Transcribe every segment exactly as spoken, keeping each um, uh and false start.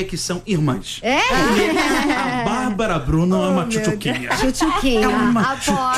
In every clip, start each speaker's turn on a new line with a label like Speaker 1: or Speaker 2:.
Speaker 1: que são irmãs.
Speaker 2: É?
Speaker 1: A Bárbara Bruno é uma tchutchuquinha.
Speaker 2: Tchutchuquinha.
Speaker 1: É uma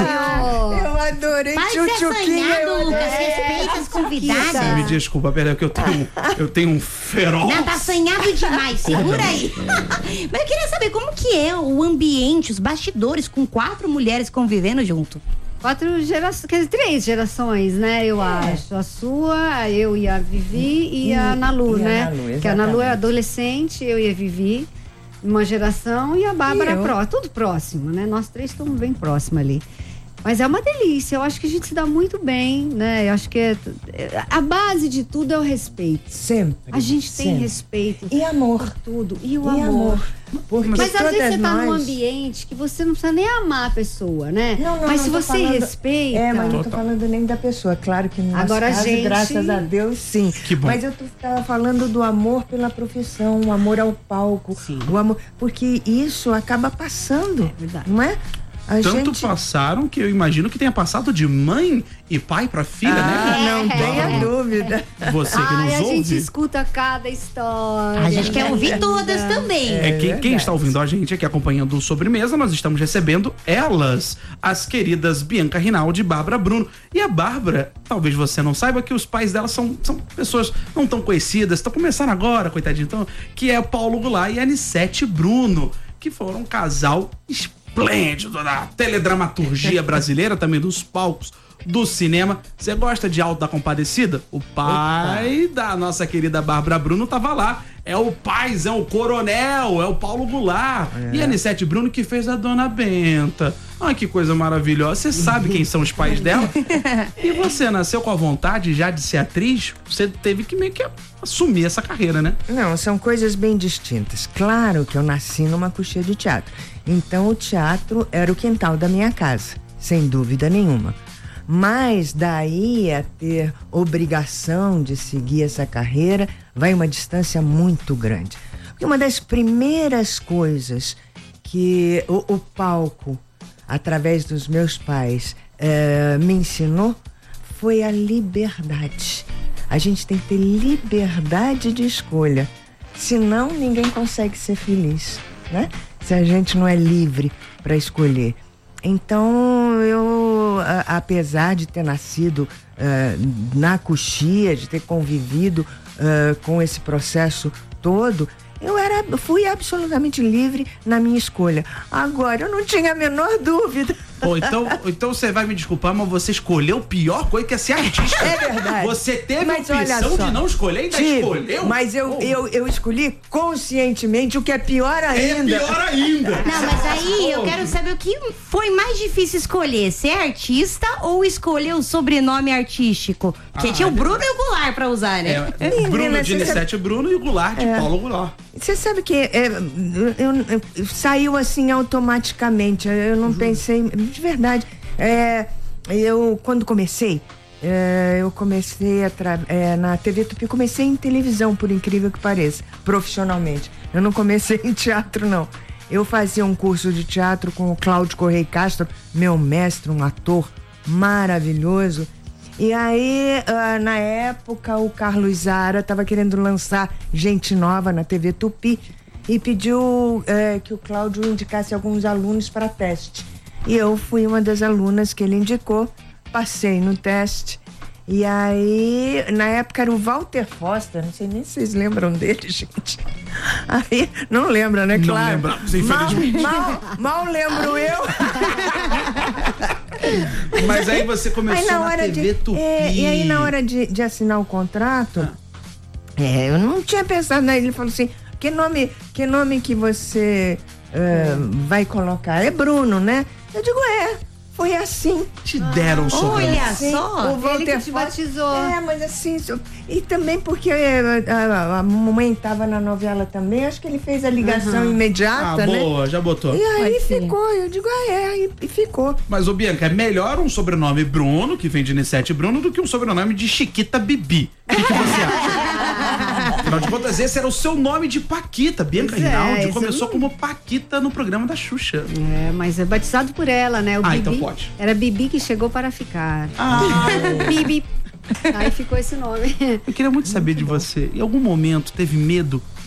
Speaker 2: Apoio.
Speaker 3: Eu adorei
Speaker 4: Para de ser
Speaker 3: tchutchuquinha.
Speaker 4: assanhado,
Speaker 3: eu
Speaker 4: Lucas.
Speaker 3: adorei.
Speaker 4: Respeita as convidadas.
Speaker 1: Me desculpa, peraí, que eu tenho, eu tenho um feroz.
Speaker 4: Não, tá assanhado demais, segura aí. Mas eu queria saber como que é o ambiente, os bastidores com quatro mulheres convivendo junto.
Speaker 2: Quatro gerações, quer dizer, três gerações, né, eu acho. A sua, eu e a Vivi e,
Speaker 3: E-
Speaker 2: a Nalu,
Speaker 3: e a
Speaker 2: né?
Speaker 3: Nalu,
Speaker 2: que a Nalu é
Speaker 3: exatamente.
Speaker 2: adolescente, eu e a Vivi, uma geração, e a Bárbara
Speaker 3: E eu.
Speaker 2: pró, tudo próximo, né? Nós três estamos bem próximos ali. Mas é uma delícia, eu acho que a gente se dá muito bem, né? Eu acho que é, a base de tudo é o respeito.
Speaker 3: Sempre.
Speaker 2: A gente tem
Speaker 3: sempre.
Speaker 2: respeito
Speaker 3: E amor.
Speaker 2: por tudo. E o
Speaker 3: E
Speaker 2: amor.
Speaker 3: amor. Porque
Speaker 2: Mas às vezes
Speaker 3: todas
Speaker 2: você tá num
Speaker 3: nós-
Speaker 2: ambiente que você não precisa nem amar a pessoa, né?
Speaker 3: Não, não,
Speaker 2: mas
Speaker 3: não
Speaker 2: se
Speaker 3: tô
Speaker 2: você
Speaker 3: falando-
Speaker 2: respeita.
Speaker 3: É, mas não tô
Speaker 1: Total.
Speaker 3: falando nem da pessoa. Claro que no nosso
Speaker 2: Agora a
Speaker 3: caso,
Speaker 2: gente-
Speaker 3: graças a Deus, sim.
Speaker 1: Que bom.
Speaker 3: Mas eu tô, tava falando do amor pela profissão, o amor ao palco, o amor, porque isso acaba passando,
Speaker 2: É verdade.
Speaker 3: não é? A
Speaker 1: Tanto
Speaker 3: gente...
Speaker 1: passaram que eu imagino que tenha passado de mãe e pai pra filha,
Speaker 3: Ah,
Speaker 1: né?
Speaker 3: não tenha dúvida.
Speaker 1: Você que
Speaker 2: Ai,
Speaker 1: nos
Speaker 2: a gente
Speaker 1: ouve.
Speaker 2: escuta cada história.
Speaker 4: A gente quer ouvir
Speaker 2: linda.
Speaker 4: todas também.
Speaker 1: É que
Speaker 3: verdade.
Speaker 1: quem está ouvindo a gente aqui acompanhando o Sobremesa, nós estamos recebendo elas, as queridas Bianca Rinaldi e Bárbara Bruno. E a Bárbara, talvez você não saiba que os pais dela são, são pessoas não tão conhecidas, estão começando agora, coitadinho, então, que é o Paulo Goulart e a Anissete Bruno, que foram um casal esplêndido da teledramaturgia brasileira, também dos palcos do cinema. Você gosta de Alto da Compadecida? O pai da nossa querida Bárbara Bruno tava lá. É o paizão, o coronel, é o Paulo Goulart. E a Anissete Bruno que fez a Dona Benta. Ai, que coisa maravilhosa. Você sabe quem são os pais dela? E você nasceu com a vontade já de ser atriz? Você teve que meio que assumir essa carreira, né?
Speaker 3: Não, são coisas bem distintas. Claro que eu nasci numa coxia de teatro. Então o teatro era o quintal da minha casa, sem dúvida nenhuma. Mas daí a ter obrigação de seguir essa carreira vai uma distância muito grande. Porque uma das primeiras coisas que o, o palco, através dos meus pais, eh, me ensinou foi a liberdade. A gente tem que ter liberdade de escolha. Senão ninguém consegue ser feliz, né? Se a gente não é livre para escolher. Então, eu, a, apesar de ter nascido uh, na coxia, de ter convivido uh, com esse processo todo, eu era, fui absolutamente livre na minha escolha. Agora, eu não tinha a menor dúvida.
Speaker 1: Pô, então, então você vai me desculpar, mas você escolheu a pior coisa que é ser artista.
Speaker 3: É verdade.
Speaker 1: Você teve
Speaker 3: Mas
Speaker 1: a
Speaker 3: olha
Speaker 1: opção
Speaker 3: só.
Speaker 1: de não escolher e ainda
Speaker 3: Tive,
Speaker 1: escolheu?
Speaker 3: Mas eu,
Speaker 1: Pô,
Speaker 3: eu, eu escolhi conscientemente, o que é pior
Speaker 1: é
Speaker 3: ainda.
Speaker 1: pior ainda.
Speaker 4: Não, mas aí eu
Speaker 1: Pô.
Speaker 4: quero saber o que foi mais difícil escolher, ser artista ou escolher o sobrenome artístico? Porque
Speaker 1: Ah,
Speaker 4: tinha o
Speaker 1: é
Speaker 4: Bruno e o Goulart pra usar, né?
Speaker 1: É,
Speaker 3: Menina,
Speaker 1: Bruno de
Speaker 3: você
Speaker 1: Anissete Bruno e o Goulart de Paulo Goulart.
Speaker 3: Você sabe que é, eu, eu- eu- saiu assim automaticamente. Eu não pensei, de verdade. É, eu, quando comecei, é, eu comecei a tra- é, na T V Tupi, comecei em televisão, por incrível que pareça, profissionalmente. Eu não comecei em teatro, não. Eu fazia um curso de teatro com o Cláudio Correia Castro, meu mestre, um ator maravilhoso. E aí, ah, na época, o Carlos Zara estava querendo lançar Gente Nova na T V Tupi e pediu eh, que o Cláudio indicasse alguns alunos para teste. E eu fui uma das alunas que ele indicou, passei no teste. E aí, na época era o Walter Foster, não sei nem se vocês lembram dele, gente. Aí, não lembra, né?
Speaker 1: Não
Speaker 3: Claro.
Speaker 1: lembramos,
Speaker 3: mal,
Speaker 1: infelizmente.
Speaker 3: mal, mal lembro eu.
Speaker 1: Mas aí você começou
Speaker 3: Aí, na
Speaker 1: na,
Speaker 3: hora
Speaker 1: T V
Speaker 3: de,
Speaker 1: Tupi.
Speaker 3: é, e aí na hora de, de assinar o contrato, é, eu não tinha pensado, né? Ele falou assim, que nome que, nome que você é, vai colocar? É Bruno, né? Eu digo, é, foi assim.
Speaker 1: Te deram um sobrenome.
Speaker 4: Olha
Speaker 3: Sim,
Speaker 4: só.
Speaker 3: o Walter
Speaker 2: Ele que te
Speaker 3: Foster-
Speaker 2: batizou.
Speaker 3: É, mas assim, so- e também porque é, a, a mamãe estava na novela também, acho que ele fez a ligação
Speaker 1: Ah,
Speaker 3: imediata, né?
Speaker 1: boa, já botou.
Speaker 3: E aí
Speaker 2: Pode ser.
Speaker 3: ficou, eu digo, ah, é, e, e ficou.
Speaker 1: Mas, ô Bianca, é melhor um sobrenome Bruno, que vem de Anissete Bruno, do que um sobrenome de Chiquita Bibi. O que, que você acha? Afinal de contas, esse era o seu nome de Paquita. Bianca
Speaker 2: Pois é,
Speaker 1: Rinaldi
Speaker 2: esse
Speaker 1: começou
Speaker 2: eu
Speaker 1: como Paquita no programa da Xuxa.
Speaker 2: É, mas é batizado por ela, né? O
Speaker 1: Ah,
Speaker 2: Bibi,
Speaker 1: então pode.
Speaker 2: Era Bibi que chegou para ficar.
Speaker 1: Ah,
Speaker 2: Bibi. Aí ficou esse nome.
Speaker 1: eu queria muito saber de você. Em algum momento teve medo